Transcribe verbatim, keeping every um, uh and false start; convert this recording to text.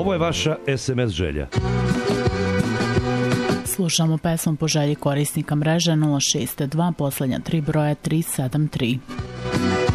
Ovo je vaša es em es želja. Slušamo pesmu po želji korisnika mreža nula šest dva, poslednja tri broja tri sedam tri.